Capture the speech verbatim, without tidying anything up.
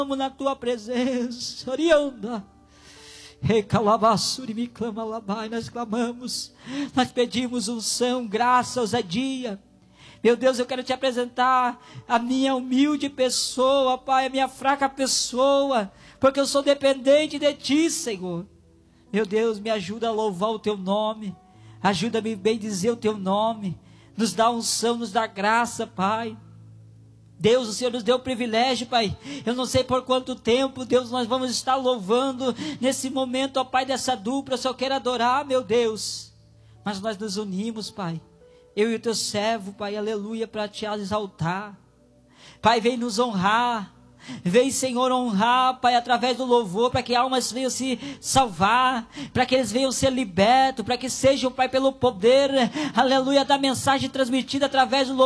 na tua presença, orianda. Recalabassuri me clama labai, nós clamamos, nós pedimos unção, graça, ousadia. Meu Deus, eu quero te apresentar a minha humilde pessoa, Pai, a minha fraca pessoa, porque eu sou dependente de Ti, Senhor. Meu Deus, me ajuda a louvar o Teu nome, ajuda-me a bendizer o Teu nome, nos dá unção, nos dá graça, Pai. Deus, o Senhor nos deu o privilégio, Pai, eu não sei por quanto tempo, Deus, nós vamos estar louvando nesse momento, ó Pai, dessa dupla, eu só quero adorar, meu Deus, mas nós nos unimos, Pai, eu e o Teu servo, Pai, aleluia, para Te exaltar. Pai, vem nos honrar, vem, Senhor, honrar, Pai, através do louvor, para que almas venham se salvar, para que eles venham ser libertos, para que sejam, Pai, pelo poder, aleluia, da mensagem transmitida através do louvor,